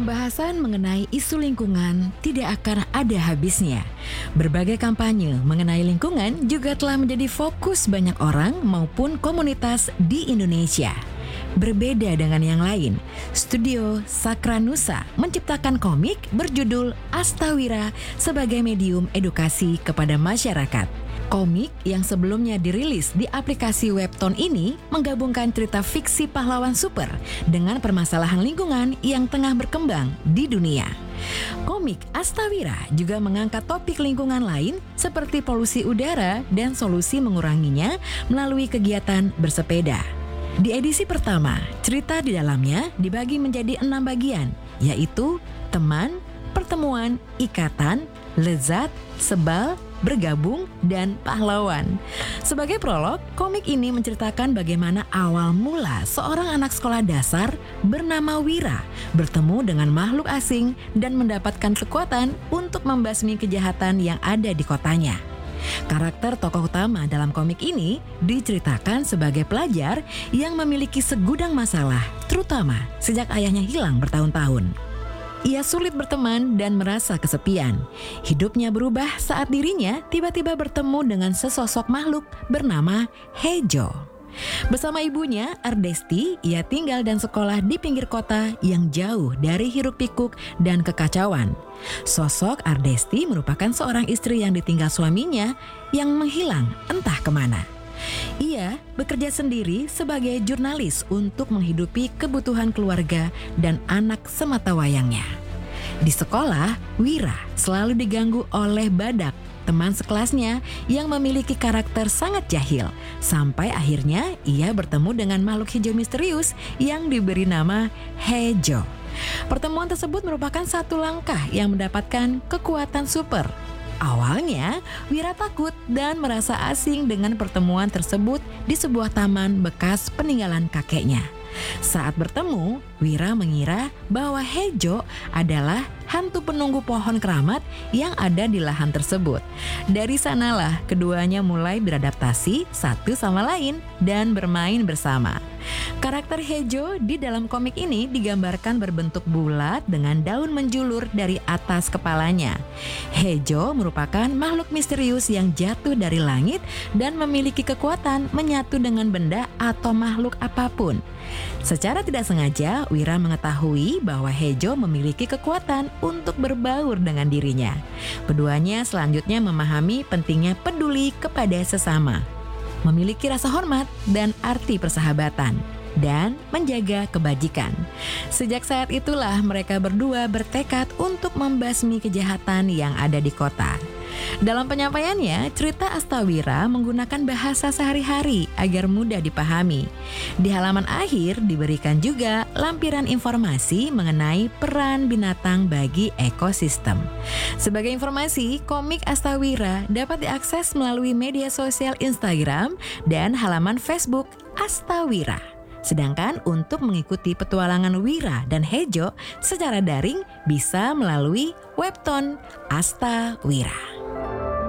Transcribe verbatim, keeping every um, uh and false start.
Pembahasan mengenai isu lingkungan tidak akan ada habisnya. Berbagai kampanye mengenai lingkungan juga telah menjadi fokus banyak orang maupun komunitas di Indonesia. Berbeda dengan yang lain, Studio Sakranusa menciptakan komik berjudul Astawira sebagai medium edukasi kepada masyarakat. Komik yang sebelumnya dirilis di aplikasi Webtoon ini menggabungkan cerita fiksi pahlawan super dengan permasalahan lingkungan yang tengah berkembang di dunia. Komik Astawira juga mengangkat topik lingkungan lain seperti polusi udara dan solusi menguranginya melalui kegiatan bersepeda. Di edisi pertama, cerita di dalamnya dibagi menjadi enam bagian, yaitu teman, pertemuan, ikatan, lezat, sebal, bergabung, dan pahlawan. Sebagai prolog, komik ini menceritakan bagaimana awal mula seorang anak sekolah dasar bernama Wira bertemu dengan makhluk asing dan mendapatkan kekuatan untuk membasmi kejahatan yang ada di kotanya. Karakter tokoh utama dalam komik ini diceritakan sebagai pelajar yang memiliki segudang masalah, terutama sejak ayahnya hilang bertahun-tahun. Ia sulit berteman dan merasa kesepian. Hidupnya berubah saat dirinya tiba-tiba bertemu dengan sesosok makhluk bernama Hejo. Bersama ibunya, Ardesti, ia tinggal dan sekolah di pinggir kota yang jauh dari hiruk-pikuk dan kekacauan. Sosok Ardesti merupakan seorang istri yang ditinggal suaminya yang menghilang entah kemana. Ia bekerja sendiri sebagai jurnalis untuk menghidupi kebutuhan keluarga dan anak sematawayangnya. Di sekolah, Wira selalu diganggu oleh Badak, teman sekelasnya yang memiliki karakter sangat jahil. Sampai akhirnya ia bertemu dengan makhluk hijau misterius yang diberi nama Hejo. Pertemuan tersebut merupakan satu langkah yang mendapatkan kekuatan super. Awalnya, Wira takut dan merasa asing dengan pertemuan tersebut di sebuah taman bekas peninggalan kakeknya. Saat bertemu, Wira mengira bahwa Hejo adalah hantu penunggu pohon keramat yang ada di lahan tersebut. Dari sanalah keduanya mulai beradaptasi satu sama lain dan bermain bersama. Karakter Hejo di dalam komik ini digambarkan berbentuk bulat dengan daun menjulur dari atas kepalanya. Hejo merupakan makhluk misterius yang jatuh dari langit dan memiliki kekuatan menyatu dengan benda atau makhluk apapun. Secara tidak sengaja, Wira mengetahui bahwa Hejo memiliki kekuatan untuk berbaur dengan dirinya. Keduanya selanjutnya memahami pentingnya peduli kepada sesama, memiliki rasa hormat dan arti persahabatan, dan menjaga kebajikan. Sejak saat itulah mereka berdua bertekad untuk membasmi kejahatan yang ada di kota. Dalam penyampaiannya, cerita Astawira menggunakan bahasa sehari-hari agar mudah dipahami. Di halaman akhir diberikan juga lampiran informasi mengenai peran binatang bagi ekosistem. Sebagai informasi, komik Astawira dapat diakses melalui media sosial Instagram dan halaman Facebook Astawira. Sedangkan untuk mengikuti petualangan Wira dan Hejo secara daring bisa melalui Webtoon Astawira.